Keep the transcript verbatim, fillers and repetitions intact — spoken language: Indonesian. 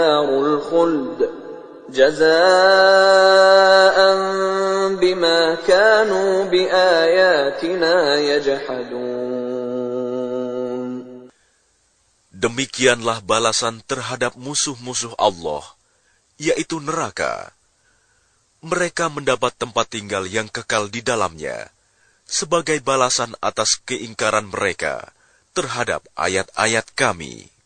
narul khuld jazaa'an bima kanu biayatina yajhadun. Demikianlah balasan terhadap musuh-musuh Allah, yaitu neraka. Mereka mendapat tempat tinggal yang kekal di dalamnya, sebagai balasan atas keingkaran mereka terhadap ayat-ayat Kami.